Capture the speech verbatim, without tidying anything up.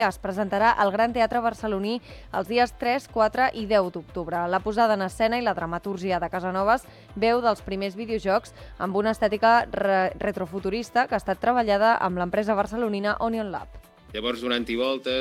es presentarà al Gran Teatre Barceloní els dies tres, quatre i deu d'octubre. La posada en escena i la dramatúrgia de Casanovas veu dels primers videojocs amb una estètica re retrofuturista que ha estat treballada amb l'empresa barcelonina Onion Lab. Llavors, donant-hi voltes,